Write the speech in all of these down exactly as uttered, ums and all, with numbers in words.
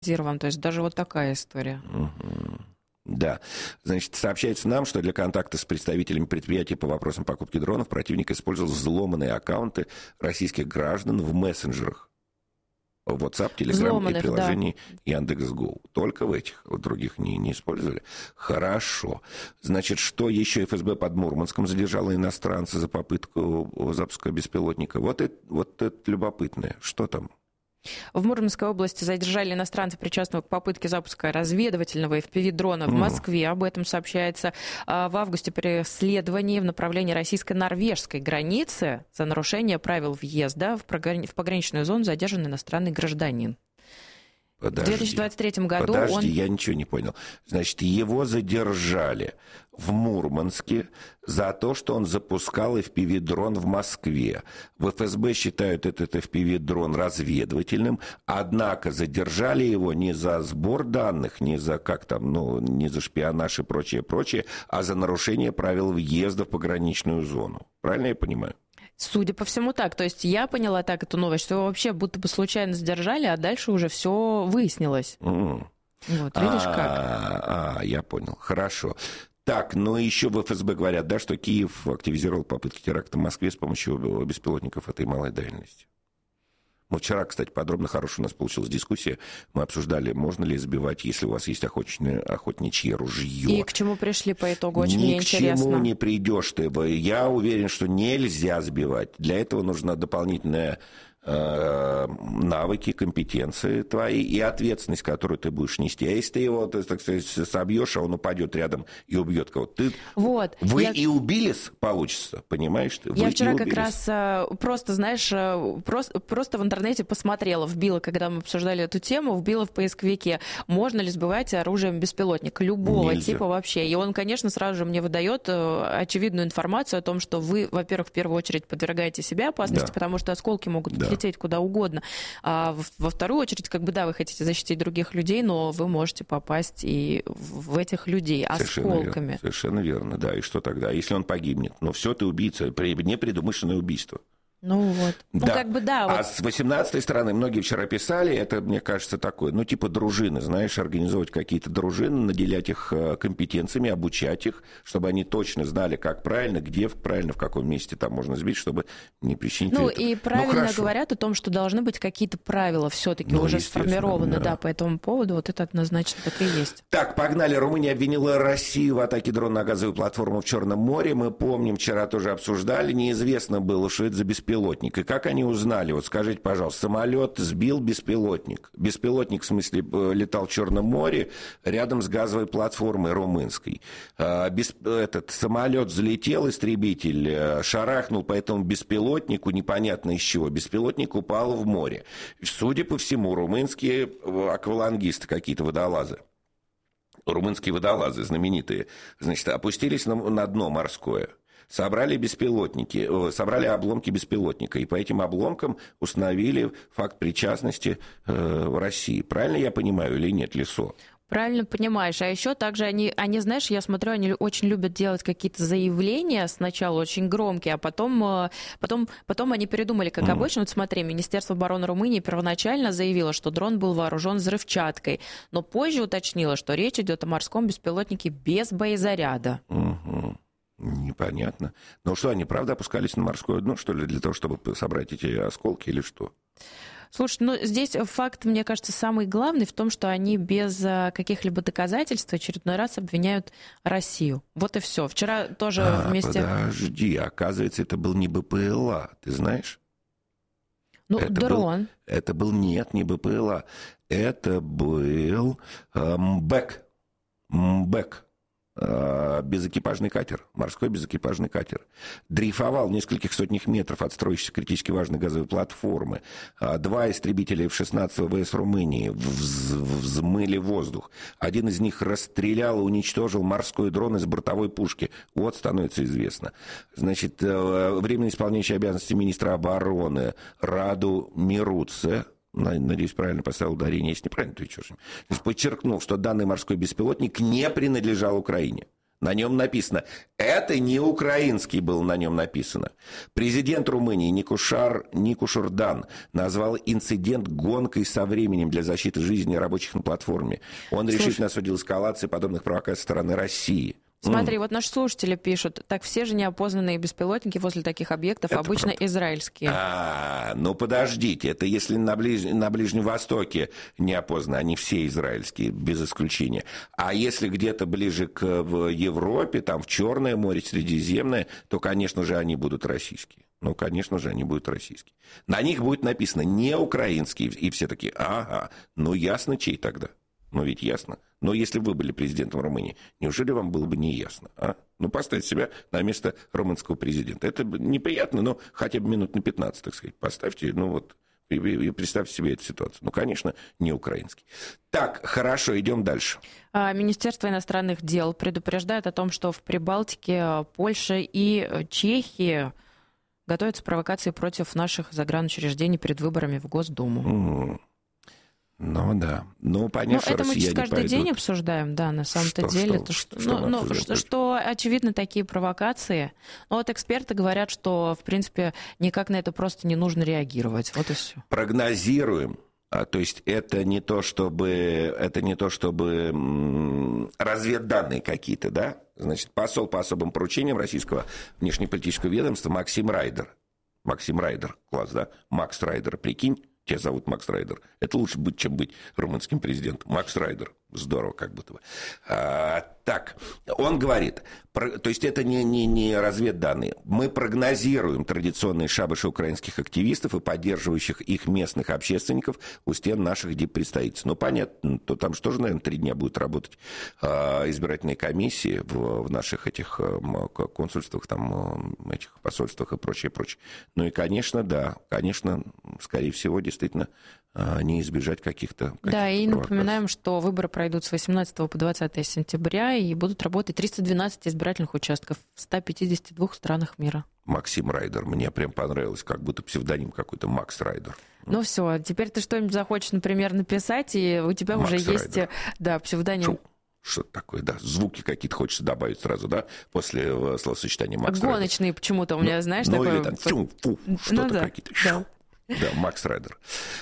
То есть даже вот такая история. Угу. Да. Значит, сообщается нам, что для контакта с представителями предприятий по вопросам покупки дронов противник использовал взломанные аккаунты российских граждан в мессенджерах. В WhatsApp, Telegram Взломанных, и приложении да. Яндекс.Го. Только в этих, вот других не, не использовали. Хорошо. Значит, что еще эф эс бэ под Мурманском задержало иностранца за попытку запуска беспилотника? Вот это, вот это любопытное. Что там? В Мурманской области задержали иностранца, причастного к попытке запуска разведывательного эф пи ви-дрона в Москве. Об этом сообщается в августе при следовании в направлении российско-норвежской границы за нарушение правил въезда в пограничную зону задержан иностранный гражданин. Подожди, в две тысячи двадцать третьем году подожди, он... я ничего не понял. Значит, его задержали в Мурманске за то, что он запускал эф пи ви-дрон в Москве. В эф эс бэ считают этот эф пи ви-дрон разведывательным, однако задержали его не за сбор данных, не за как там, ну, не за шпионаж и прочее, прочее, а за нарушение правил въезда в пограничную зону. Правильно я понимаю? Судя по всему, так. То есть я поняла так эту новость, что его вообще будто бы случайно задержали, а дальше уже все выяснилось. Mm. Вот, видишь, как? А, а, я понял. Хорошо. Так, ну еще в эф эс бэ говорят, да, что Киев активизировал попытки теракта в Москве с помощью беспилотников этой малой дальности. Мы вчера, кстати, подробно, хорошая у нас получилась дискуссия. Мы обсуждали, можно ли сбивать, если у вас есть охотничье, охотничье ружье. И к чему пришли по итогу? Очень Ни мне к интересно. чему не придешь ты. Я уверен, что нельзя сбивать. Для этого нужна дополнительная э, навыки, компетенции твои и ответственность, которую ты будешь нести. А если ты его, так сказать, собьешь, а он упадет рядом и убьет кого-то, ты... Вот. Вы я... и убились, получится, понимаешь? Вы я вчера как раз просто, знаешь, просто, просто в интернете посмотрела, вбила, когда мы обсуждали эту тему, вбила в поисковике, можно ли сбивать оружием беспилотник любого Нельзя. Типа вообще. И он, конечно, сразу же мне выдает очевидную информацию о том, что вы, во-первых, в первую очередь подвергаете себя опасности, да. потому что осколки могут да. лететь куда угодно. А во вторую очередь, как бы, да, вы хотите защитить других людей, но вы можете попасть и в этих людей Совершенно осколками. Верно. Совершенно верно, да. И что тогда? Если он погибнет? Ну, все, ты убийца. Непредумышленное убийство. Ну вот. Да. Ну, как бы, да. А вот. с восемнадцатой стороны, многие вчера писали, это, мне кажется, такое, ну, типа дружины, знаешь, организовывать какие-то дружины, наделять их компетенциями, обучать их, чтобы они точно знали, как правильно, где правильно, в каком месте там можно сбить, чтобы не причинить Ну, это. и правильно ну, говорят о том, что должны быть какие-то правила все-таки ну, уже сформированы, да. да, по этому поводу, вот это однозначно так и есть. Так, погнали. Румыния обвинила Россию в атаке дрона на газовую платформу в Черном море. Мы помним, вчера тоже обсуждали, неизвестно было, что это за беспилотник. И как они узнали? Вот скажите, пожалуйста, самолет сбил беспилотник. Беспилотник, в смысле, летал в Черном море рядом с газовой платформой румынской. Бес... Этот самолет взлетел, истребитель, шарахнул по этому беспилотнику, непонятно из чего. Беспилотник упал в море. Судя по всему, румынские аквалангисты, какие-то водолазы, румынские водолазы знаменитые, значит, опустились на, на дно морское. Собрали беспилотники, собрали обломки беспилотника, и по этим обломкам установили факт причастности э, России. Правильно я понимаю или нет, Лисо? Правильно понимаешь. А еще также они, они, знаешь, я смотрю, они очень любят делать какие-то заявления сначала очень громкие, а потом, потом, потом они передумали, как mm. обычно. Вот смотри, Министерство обороны Румынии первоначально заявило, что дрон был вооружен взрывчаткой, но позже уточнило, что речь идет о морском беспилотнике без боезаряда. Mm-hmm. Непонятно. Ну что, они правда опускались на морское дно, что ли, для того, чтобы собрать эти осколки или что? Слушай, ну здесь факт, мне кажется, самый главный в том, что они без каких-либо доказательств в очередной раз обвиняют Россию. Вот и все. Вчера тоже а, вместе... Подожди, оказывается, это был не бэ пэ эл а, ты знаешь? Ну, это дрон. Был, это был, нет, не бэ пэ эл а. Это был э, МБЭК. МБЭК. Безэкипажный катер, морской безэкипажный катер. Дрейфовал в нескольких сотнях метров от строящейся критически важной газовой платформы. Два истребителя эф шестнадцать вэ вэ эс Румынии вз- взмыли воздух. Один из них расстрелял и уничтожил морской дрон из бортовой пушки. Вот становится известно. Значит, временно исполняющий обязанности министра обороны Раду Мируце, надеюсь, правильно поставил ударение, если неправильно, то и чё ж. Подчеркнул, что данный морской беспилотник не принадлежал Украине. На нем написано. Это не украинский был, на нем написано. Президент Румынии Никушар, Никушурдан назвал инцидент гонкой со временем для защиты жизни рабочих на платформе. Он Слушай. решительно осудил эскалацию подобных провокаций со стороны России. Смотри, mm. вот наши слушатели пишут, так все же неопознанные беспилотники возле таких объектов это обычно правда. израильские. А, ну подождите, это если на, ближ... на Ближнем Востоке неопознанные, они все израильские, без исключения. А если где-то ближе к в Европе, там в Черное море, Средиземное, то, конечно же, они будут российские. Ну, конечно же, они будут российские. На них будет написано не украинские, и все такие, ага, ну ясно, чей тогда? Ну ведь ясно. Но если бы вы были президентом Румынии, неужели вам было бы не ясно? А? Ну, поставить себя на место румынского президента. Это неприятно, но хотя бы минут на пятнадцать, так сказать, поставьте, ну вот, и, и представьте себе эту ситуацию. Ну, конечно, не украинский. Так, хорошо, идем дальше. Министерство иностранных дел предупреждает о том, что в Прибалтике, Польше и Чехии готовятся провокации против наших загранучреждений перед выборами в Госдуму. Mm. Ну да, ну понятно, ну, это мы россияне каждый пойдут. день обсуждаем, да, на самом-то что, деле. Что, то, что, что, что, ну, ну, что, что очевидно такие провокации. Но вот эксперты говорят, что, в принципе, никак на это просто не нужно реагировать. Вот и все. Прогнозируем. А, то есть это не то, чтобы, это не то, чтобы м, разведданные какие-то, да? Значит, посол по особым поручениям российского внешнеполитического ведомства Максим Райдер. Максим Райдер, класс, да? Макс Райдер, прикинь. Тебя зовут Макс Райдер. Это лучше быть, чем быть румынским президентом. Макс Райдер. Здорово, как будто бы. А, так, он говорит, про, то есть это не, не, не разведданные. Мы прогнозируем традиционные шабаши украинских активистов и поддерживающих их местных общественников у стен наших диппредставительств. Ну, понятно, то там же тоже, наверное, три дня будут работать а, избирательные комиссии в, в наших этих а, консульствах, там, этих посольствах и прочее, прочее. Ну и, конечно, да, конечно, скорее всего, действительно, не избежать каких-то... каких-то да, и провокаций. Напоминаем, что выборы пройдут с восемнадцатого по двадцатое сентября и будут работать триста двенадцать избирательных участков в ста пятидесяти двух странах мира. Максим Райдер. Мне прям понравилось, как будто псевдоним какой-то Макс Райдер. Ну все, теперь ты что-нибудь захочешь, например, написать, и у тебя Макс уже Райдер. Есть да, псевдоним. Шо? Что-то такое, да. Звуки какие-то хочется добавить сразу, да, после словосочетания Макс Гоночные Райдер. Почему-то у меня, ну, знаешь, ну, такое... или там тю, фу, что-то ну, да, какие-то. Да. Да, Макс Райдер.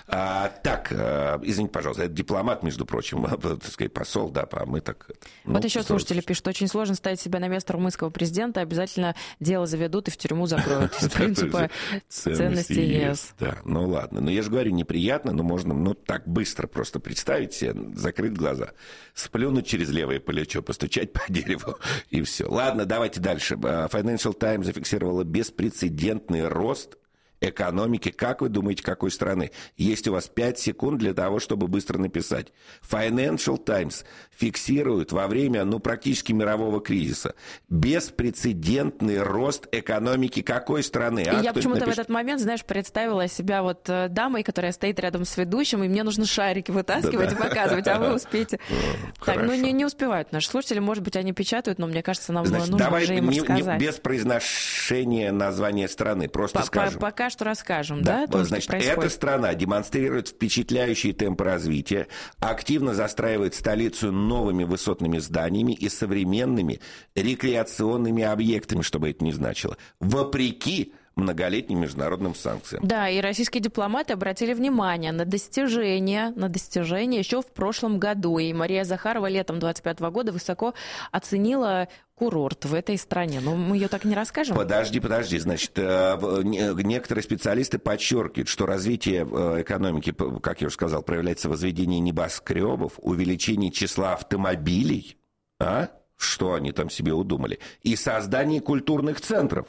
А, так, а, извините, пожалуйста, это дипломат, между прочим, так сказать, посол, да, а мы так... Ну, вот еще слушатели пишут, очень сложно ставить себя на место румынского президента, обязательно дело заведут и в тюрьму закроют. Из принципа ценности ЕС. Да, ну ладно. Но я же говорю, неприятно, но можно, ну, так быстро просто представить себе, закрыть глаза, сплюнуть через левое плечо, постучать по дереву, и все. Ладно, давайте дальше. Financial Times зафиксировала беспрецедентный рост экономики, как вы думаете, какой страны? Есть у вас пять секунд для того, чтобы быстро написать. Financial Times фиксирует во время, ну, практически мирового кризиса беспрецедентный рост экономики какой страны? А? Я почему-то напишет? в этот момент, знаешь, представила себя вот дамой, которая стоит рядом с ведущим, и мне нужно шарики вытаскивать и показывать, а вы успеете. Так, ну не успевают наши слушатели, может быть, они печатают, но мне кажется, нам нужно уже им рассказать. Без произношения названия страны, просто скажем. Пока что расскажем, да? Да, значит, эта страна демонстрирует впечатляющие темпы развития, активно застраивает столицу новыми высотными зданиями и современными рекреационными объектами, чтобы это ни значило, вопреки многолетним международным санкциям. Да, и российские дипломаты обратили внимание на достижения, на достижения еще в прошлом году. И Мария Захарова летом двадцать пятого года высоко оценила курорт в этой стране. Но мы ее так не расскажем. Подожди, подожди. Значит, некоторые специалисты подчеркивают, что развитие экономики, как я уже сказал, проявляется в возведении небоскребов, увеличении числа автомобилей, а? Что они там себе удумали, и создании культурных центров.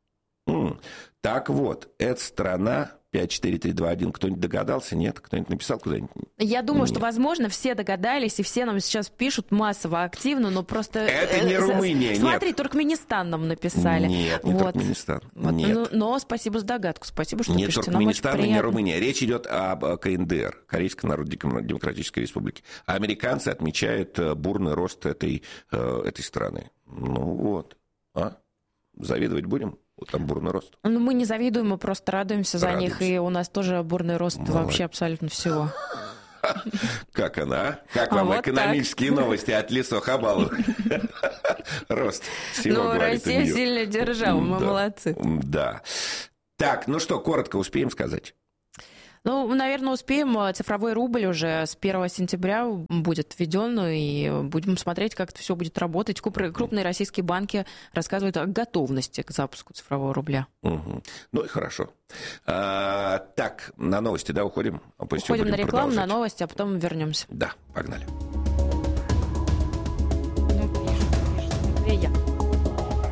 М-м. Так вот, эта страна... пять четыре три два один. Кто-нибудь догадался? Нет? Кто-нибудь написал куда-нибудь? Я думаю, Нет. что, возможно, все догадались, и все нам сейчас пишут массово, активно, но просто... Это не Румыния, Смотри, нет. Туркменистан нам написали. Нет, не вот. Туркменистан. Вот. Нет. Но, но спасибо за догадку, спасибо, что не пишете. Туркменистан и не Румыния. Речь идет об КНДР, Корейской Народно-Демократической Республике. А американцы отмечают бурный рост этой, этой страны. Ну вот. А? Завидовать будем? Вот там бурный рост. Ну, мы не завидуем, мы просто радуемся за Радуемся. них, и у нас тоже бурный рост. Молодец. Вообще абсолютно всего. Как она? Как А вам вот экономические так. новости от Лисо Хабаловой? Рост всего, Ну, говорит Россия Нью. сильно держала, мы Да, молодцы. Да. Так, ну что, коротко успеем сказать? Ну, наверное, успеем. Цифровой рубль уже с первого сентября будет введен, и будем смотреть, как это все будет работать. Крупные российские банки рассказывают о готовности к запуску цифрового рубля. Угу. Ну и хорошо. А, так, на новости, да, уходим? А Уходим на рекламу, на новости, а потом вернемся. Да, погнали.